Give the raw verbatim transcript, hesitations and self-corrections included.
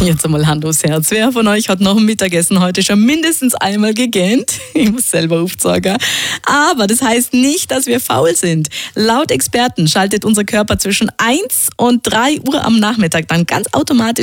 Jetzt einmal Hand aufs Herz. Wer von euch hat noch ein Mittagessen heute schon mindestens einmal gegähnt? Ich muss selber aufzeigen. Aber das heißt nicht, dass wir faul sind. Laut Experten schaltet unser Körper zwischen eins und drei Uhr am Nachmittag dann ganz automatisch